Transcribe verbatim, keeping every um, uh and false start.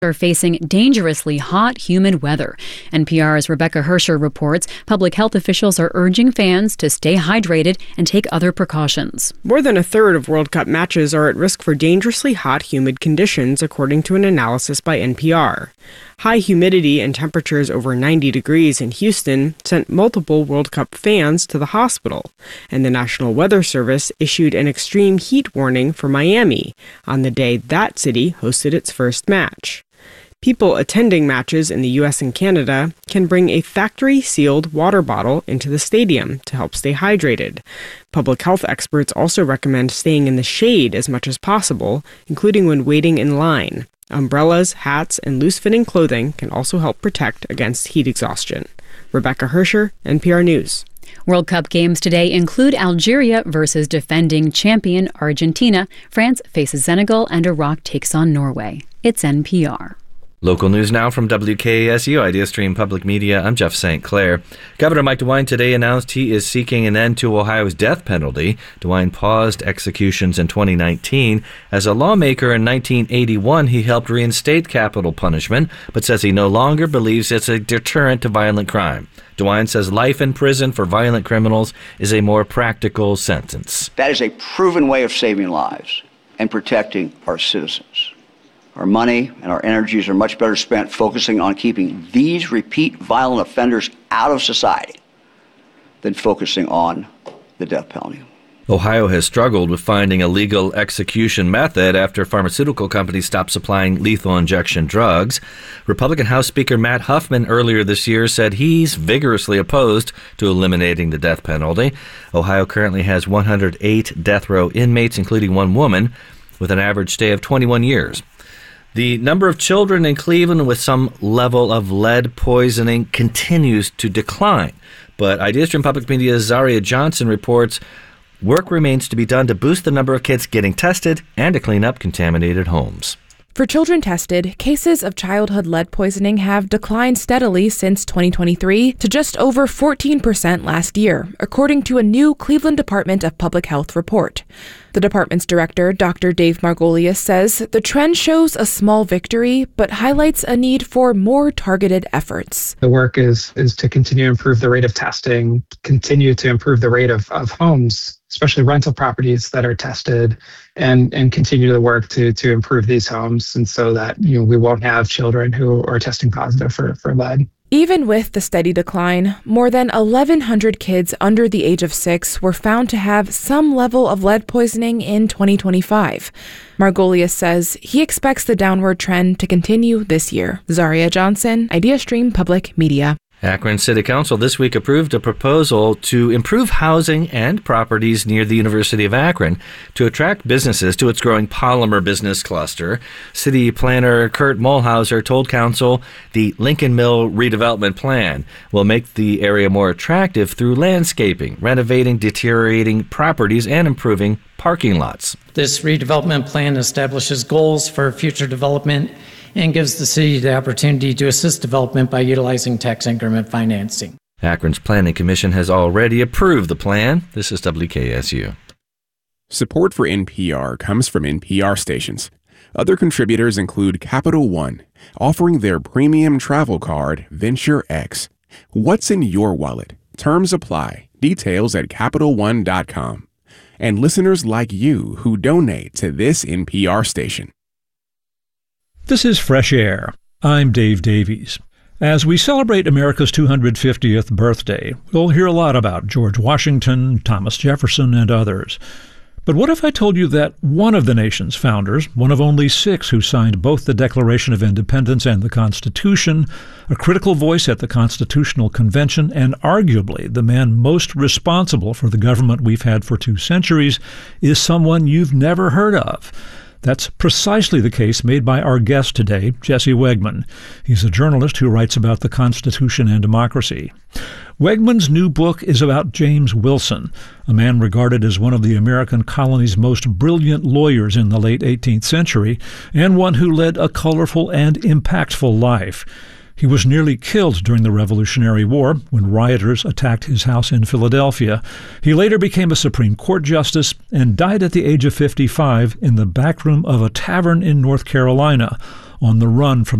are facing dangerously hot, humid weather. N P R's Rebecca Hersher reports public health officials are urging fans to stay hydrated and take other precautions. More than a third of World Cup matches are at risk for dangerously hot, humid conditions, according to an analysis by N P R. High humidity and temperatures over ninety degrees in Houston sent multiple World Cup fans to the hospital, and the National Weather Service issued an extreme heat warning for Miami on the day that city hosted its first match. People attending matches in the U S and Canada can bring a factory-sealed water bottle into the stadium to help stay hydrated. Public health experts also recommend staying in the shade as much as possible, including when waiting in line. Umbrellas, hats, and loose-fitting clothing can also help protect against heat exhaustion. Rebecca Hersher, N P R News. World Cup games today include Algeria versus defending champion Argentina. France faces Senegal, and Iraq takes on Norway. It's N P R. Local news now from W K A S U, IdeaStream Public Media. I'm Jeff Saint Clair. Governor Mike DeWine today announced he is seeking an end to Ohio's death penalty. DeWine paused executions in twenty nineteen. As a lawmaker in nineteen eighty-one, he helped reinstate capital punishment, but says he no longer believes it's a deterrent to violent crime. DeWine says life in prison for violent criminals is a more practical sentence. That is a proven way of saving lives and protecting our citizens. Our money and our energies are much better spent focusing on keeping these repeat violent offenders out of society than focusing on the death penalty. Ohio has struggled with finding a legal execution method after pharmaceutical companies stopped supplying lethal injection drugs. Republican House Speaker Matt Huffman earlier this year said he's vigorously opposed to eliminating the death penalty. Ohio currently has one hundred eight death row inmates, including one woman, with an average stay of twenty-one years. The number of children in Cleveland with some level of lead poisoning continues to decline. But IdeaStream Public Media's Zaria Johnson reports work remains to be done to boost the number of kids getting tested and to clean up contaminated homes. For children tested, cases of childhood lead poisoning have declined steadily since twenty twenty-three to just over fourteen percent last year, according to a new Cleveland Department of Public Health report. The department's director, Doctor Dave Margolius, says the trend shows a small victory, but highlights a need for more targeted efforts. The work is is to continue to improve the rate of testing, continue to improve the rate of, of homes, especially rental properties that are tested, and, and continue the work to to improve these homes, and so that you know we won't have children who are testing positive for, for lead. Even with the steady decline, more than eleven hundred kids under the age of six were found to have some level of lead poisoning in twenty twenty-five. Margolius says he expects the downward trend to continue this year. Zaria Johnson, IdeaStream Public Media. Akron City Council this week approved a proposal to improve housing and properties near the University of Akron to attract businesses to its growing polymer business cluster. City planner Kurt Mulhauser told Council the Lincoln Mill redevelopment plan will make the area more attractive through landscaping, renovating deteriorating properties, and improving parking lots. This redevelopment plan establishes goals for future development and gives the city the opportunity to assist development by utilizing tax increment financing. Akron's Planning Commission has already approved the plan. This is W K S U. Support for N P R comes from N P R stations. Other contributors include Capital One, offering their premium travel card, Venture X. What's in your wallet? Terms apply. Details at Capital One dot com. And listeners like you who donate to this N P R station. This is Fresh Air. I'm Dave Davies. As we celebrate America's two hundred fiftieth birthday, we'll hear a lot about George Washington, Thomas Jefferson, and others. But what if I told you that one of the nation's founders, one of only six who signed both the Declaration of Independence and the Constitution, a critical voice at the Constitutional Convention, and arguably the man most responsible for the government we've had for two centuries, is someone you've never heard of? That's precisely the case made by our guest today, Jesse Wegman. He's a journalist who writes about the Constitution and democracy. Wegman's new book is about James Wilson, a man regarded as one of the American colony's most brilliant lawyers in the late eighteenth century, and one who led a colorful and impactful life. He was nearly killed during the Revolutionary War when rioters attacked his house in Philadelphia. He later became a Supreme Court justice and died at the age of fifty-five in the back room of a tavern in North Carolina, on the run from